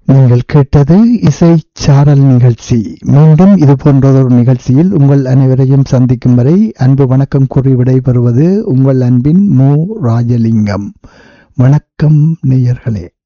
நீங்கள் கேட்டது இசை சாரல் நிகழ்ச்சி. மீண்டும் இது போன்றதொரு நிகழ்ச்சியில் உங்கள் அனைவரையும் சந்திக்கும் வரை அன்பு வணக்கம் கூறி விடைபெறுவது உங்கள் அன்பின் மு. ராஜலிங்கம். வணக்கம் நேயர்களே.